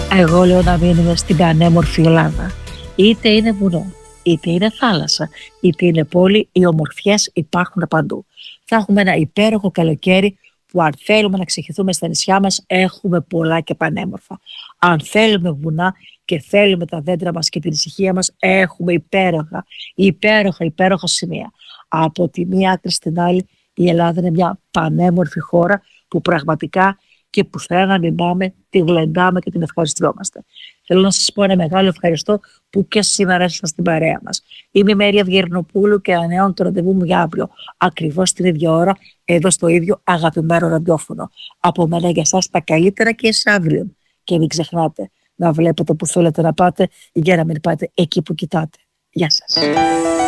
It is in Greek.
Εγώ λέω να μείνουμε στην πανέμορφη Ελλάδα. Είτε είναι βουνό, είτε είναι θάλασσα, είτε είναι πόλη, οι ομορφιές υπάρχουν παντού. Θα έχουμε ένα υπέροχο καλοκαίρι που αν θέλουμε να ξεχυθούμε στα νησιά μας έχουμε πολλά και πανέμορφα. Αν θέλουμε βουνά και θέλουμε τα δέντρα μας και την ησυχία μας έχουμε υπέροχα σημεία. Από τη μία άκρη στην άλλη η Ελλάδα είναι μια πανέμορφη χώρα που πραγματικά και που θέλω να μην πάμε, τη γλεντάμε και την ευχαριστιόμαστε. Θέλω να σας πω ένα μεγάλο ευχαριστώ που και σήμερα ήσασταν στην παρέα μας. Είμαι η Μέρια Βιερνοπούλου και ανανεώνω το ραντεβού μου για αύριο, ακριβώς την ίδια ώρα, εδώ στο ίδιο αγαπημένο ραδιόφωνο. Από μένα για εσάς τα καλύτερα και εσείς αύριο. Και μην ξεχνάτε να βλέπετε που θέλετε να πάτε για να μην πάτε εκεί που κοιτάτε. Γεια σας.